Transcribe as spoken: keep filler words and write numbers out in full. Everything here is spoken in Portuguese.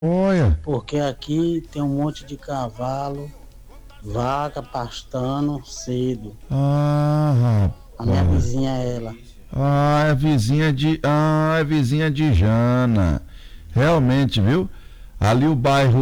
Olha. Porque aqui tem um monte de cavalo, vaca pastando cedo. Ah, A minha rapaz. vizinha é ela. Ah, é vizinha de. Ah, é vizinha de Jana. Realmente, viu? Ali o bairro